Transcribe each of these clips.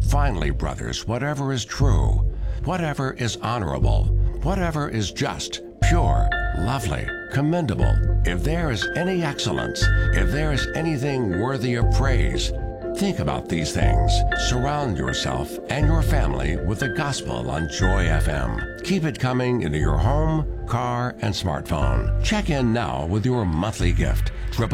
Finally, brothers, whatever is true, whatever is honorable, whatever is just, pure, lovely, commendable, if there is any excellence, if there is anything worthy of praise, think about these things. Surround yourself and your family with the gospel on Joy FM. Keep it coming into your home, car, and smartphone. Check in now with your monthly gift.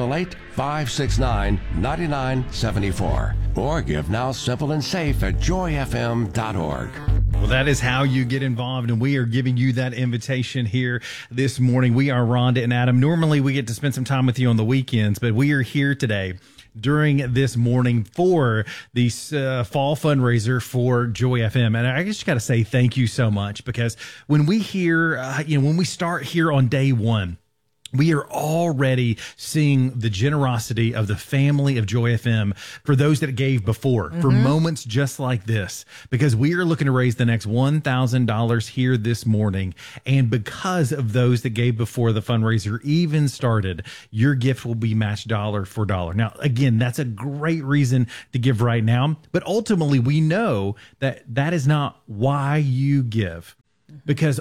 888-569-9974. Or give now simple and safe at joyfm.org. Well, that is how you get involved, and we are giving you that invitation here this morning. We are Rhonda and Adam. Normally, we get to spend some time with you on the weekends, but we are here today during this morning for the fall fundraiser for Joy FM. And I just got to say thank you so much, because when we hear, when we start here on day one, we are already seeing the generosity of the family of Joy FM for those that gave before, for moments just like this, because we are looking to raise the next $1,000 here this morning. And because of those that gave before the fundraiser even started, your gift will be matched dollar for dollar. Now, again, that's a great reason to give right now, but ultimately we know that that is not why you give. Because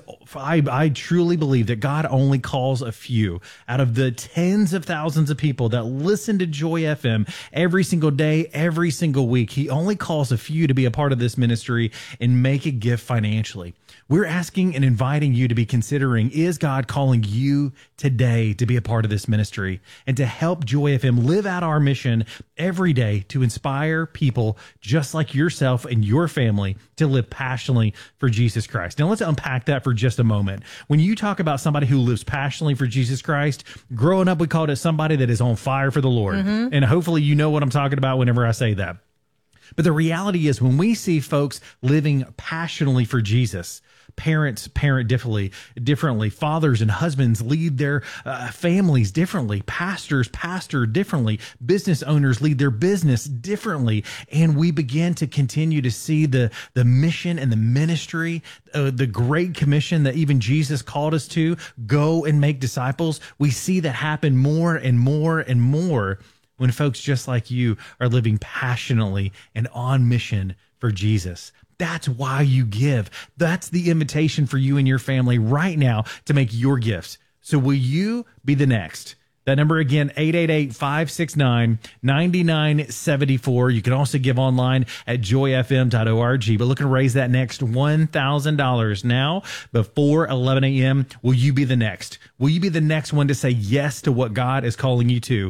I truly believe that God only calls a few out of the tens of thousands of people that listen to Joy FM every single day, every single week. He only calls a few to be a part of this ministry and make a gift financially. We're asking and inviting you to be considering, is God calling you today to be a part of this ministry and to help Joy FM live out our mission every day to inspire people just like yourself and your family to live passionately for Jesus Christ. Now, let's unpack that for just a moment. When you talk about somebody who lives passionately for Jesus Christ, growing up, we called it somebody that is on fire for the Lord. And hopefully you know what I'm talking about whenever I say that. But the reality is, when we see folks living passionately for Jesus, parents parent differently, fathers and husbands lead their families differently, pastors pastor differently, business owners lead their business differently, and we begin to continue to see the mission and the ministry, the great commission that even Jesus called us to, go and make disciples. We see that happen more and more and more when folks just like you are living passionately and on mission for Jesus. That's why you give. That's the invitation for you and your family right now to make your gifts. So will you be the next? That number again, 888-569-9974. You can also give online at joyfm.org. But looking to raise that next $1,000 now before 11 a.m. Will you be the next? Will you be the next one to say yes to what God is calling you to?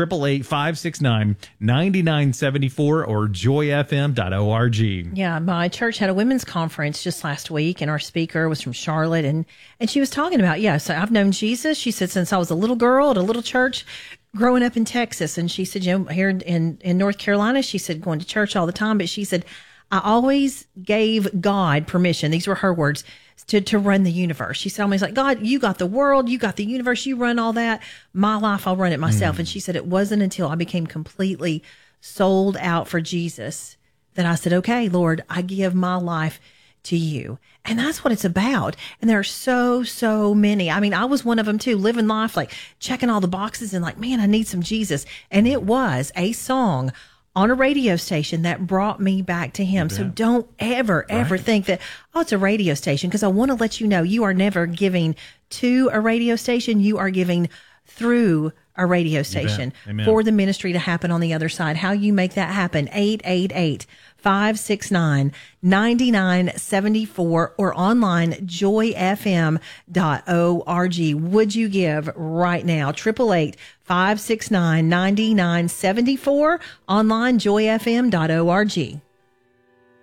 888-569-9974 or joyfm.org. Yeah, my church had a women's conference just last week, and our speaker was from Charlotte, and she was talking about, so I've known Jesus, she said, since I was a little girl at a little church growing up in Texas. And she said, here in North Carolina, she said, going to church all the time. But she said, I always gave God permission. These were her words, to run the universe. She said, always like, God, you got the world, you got the universe, you run all that. My life, I'll run it myself. And she said, it wasn't until I became completely sold out for Jesus that I said, okay, Lord, I give my life to you. And that's what it's about. And there are so many. I mean, I was one of them too, living life, like checking all the boxes and like, man, I need some Jesus. And it was a song on a radio station that brought me back to him. So don't ever think that, it's a radio station, because I want to let you know, you are never giving to a radio station. You are giving through a radio station for the ministry to happen on the other side. How you make that happen, 888-569-9974 or online, joyfm.org. Would you give right now? 888-569-9974, online, joyfm.org.